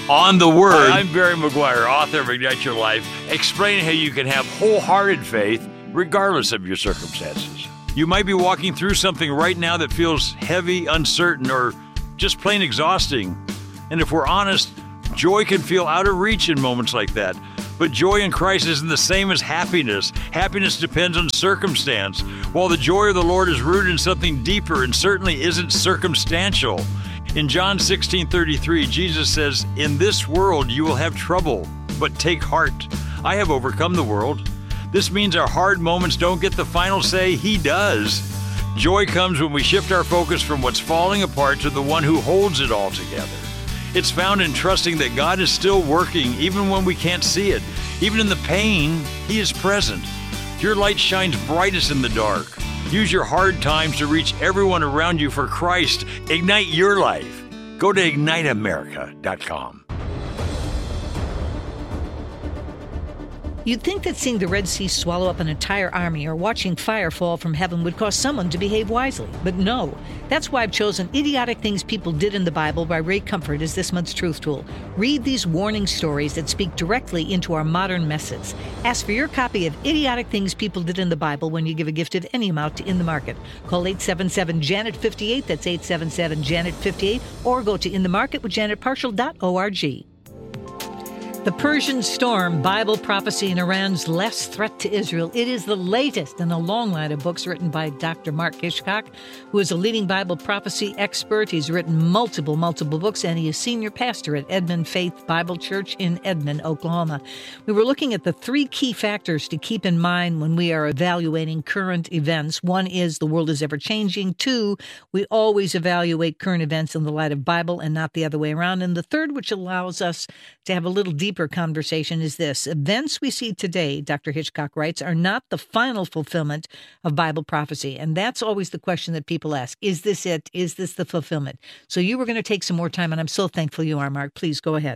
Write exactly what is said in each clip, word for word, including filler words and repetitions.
On the Word. Hi, I'm Barry McGuire, author of Ignite Your Life, explaining how you can have wholehearted faith regardless of your circumstances. You might be walking through something right now that feels heavy, uncertain, or just plain exhausting. And if we're honest, joy can feel out of reach in moments like that. But joy in Christ isn't the same as happiness. Happiness depends on circumstance, while the joy of the Lord is rooted in something deeper and certainly isn't circumstantial. In John sixteen thirty-three, Jesus says, "In this world you will have trouble, but take heart. I have overcome the world." This means our hard moments don't get the final say. He does. Joy comes when we shift our focus from what's falling apart to the one who holds it all together. It's found in trusting that God is still working even when we can't see it. Even in the pain, He is present. Your light shines brightest in the dark. Use your hard times to reach everyone around you for Christ. Ignite your life. Go to ignite america dot com. You'd think that seeing the Red Sea swallow up an entire army or watching fire fall from heaven would cause someone to behave wisely. But no. That's why I've chosen Idiotic Things People Did in the Bible by Ray Comfort as this month's Truth Tool. Read these warning stories that speak directly into our modern messes. Ask for your copy of Idiotic Things People Did in the Bible when you give a gift of any amount to In the Market. Call eight seven seven, Janet fifty-eight, that's eight seven seven, Janet fifty-eight, or go to in the market with janet partial dot org. The Persian Storm, Bible Prophecy, and Iran's Last Threat to Israel. It is the latest in a long line of books written by Doctor Mark Hitchcock, who is a leading Bible prophecy expert. He's written multiple, multiple books, and he is senior pastor at Edmond Faith Bible Church in Edmond, Oklahoma. We were looking at the three key factors to keep in mind when we are evaluating current events. One is the world is ever changing. Two, we always evaluate current events in the light of Bible and not the other way around. And the third, which allows us to have a little deeper conversation, is this. Events we see today, Doctor Hitchcock writes, are not the final fulfillment of Bible prophecy. And that's always the question that people ask. Is this it? Is this the fulfillment? So you were going to take some more time, and I'm so thankful you are, Mark. Please go ahead.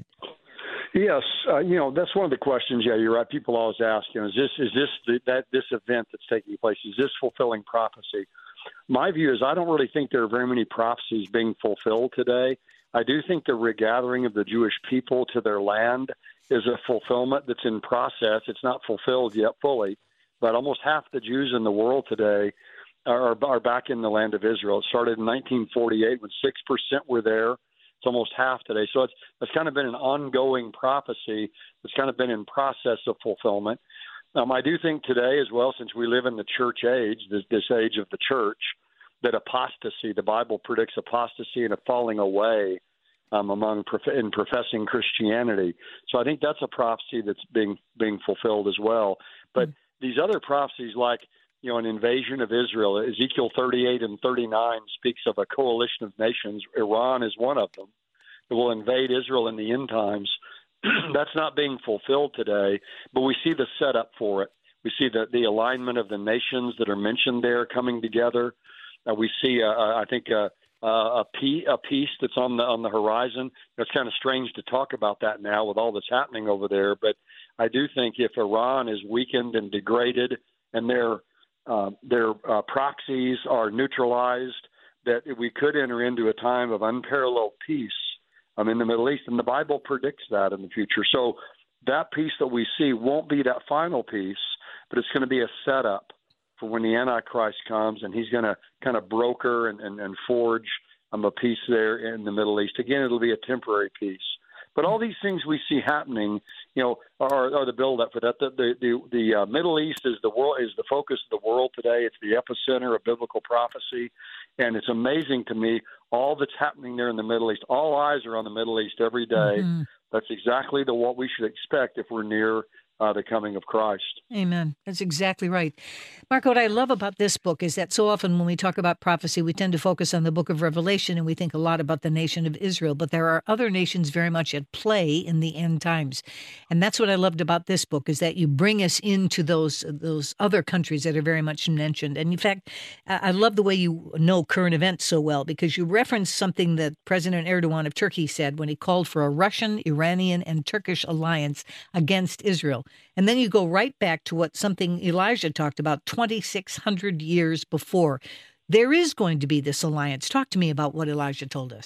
Yes, uh, you know, that's one of the questions. Yeah, you're right. People always ask, you know, is this is this the, that this event that's taking place, is this fulfilling prophecy? My view is I don't really think there are very many prophecies being fulfilled today. I do think the regathering of the Jewish people to their land is a fulfillment that's in process. It's not fulfilled yet fully, but almost half the Jews in the world today are, are back in the land of Israel. It started in nineteen forty-eight when six percent were there. It's almost half today. So it's, it's kind of been an ongoing prophecy that's kind of been in process of fulfillment. Um, I do think today as well, since we live in the church age, this, this age of the church, that apostasy, the Bible predicts apostasy and a falling away um, among in professing Christianity. So I think that's a prophecy that's being being fulfilled as well. But mm-hmm. these other prophecies, like you know, an invasion of Israel, Ezekiel thirty-eight and thirty-nine speaks of a coalition of nations. Iran is one of them that will invade Israel in the end times. That's not being fulfilled today, but we see the setup for it. We see the, the alignment of the nations that are mentioned there coming together. Uh, we see, uh, I think, uh, uh, a, pe- a peace that's on the on the horizon. It's kind of strange to talk about that now with all that's happening over there, but I do think if Iran is weakened and degraded and their uh, their uh, proxies are neutralized, that we could enter into a time of unparalleled peace um, in the Middle East, and the Bible predicts that in the future. So that peace that we see won't be that final peace, but it's going to be a setup for when the Antichrist comes, and he's going to kind of broker and, and, and forge um, a peace there in the Middle East. Again, it'll be a temporary peace. But all these things we see happening, you know, are, are the build-up for that. The the, the, the uh, Middle East is the world is the focus of the world today. It's the epicenter of biblical prophecy, and it's amazing to me all that's happening there in the Middle East. All eyes are on the Middle East every day. Mm-hmm. That's exactly the what we should expect if we're near Uh, the coming of Christ. Amen. That's exactly right. Mark, what I love about this book is that so often when we talk about prophecy, we tend to focus on the book of Revelation and we think a lot about the nation of Israel, but there are other nations very much at play in the end times. And that's what I loved about this book, is that you bring us into those those other countries that are very much mentioned. And in fact, I love the way you know current events so well, because you reference something that President Erdogan of Turkey said when he called for a Russian, Iranian, and Turkish alliance against Israel. And then you go right back to what something Elijah talked about twenty-six hundred years before. There is going to be this alliance. Talk to me about what Elijah told us.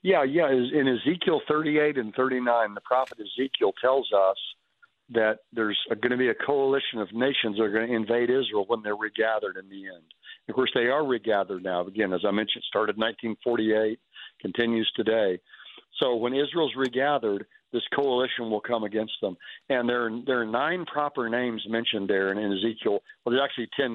Yeah, yeah. In Ezekiel thirty-eight and thirty-nine, the prophet Ezekiel tells us that there's going to be a coalition of nations that are going to invade Israel when they're regathered in the end. Of course, they are regathered now. Again, as I mentioned, started in nineteen forty-eight, continues today. So when Israel's regathered, this coalition will come against them. And there are, there are nine proper names mentioned there in, in Ezekiel. Well, there's actually ten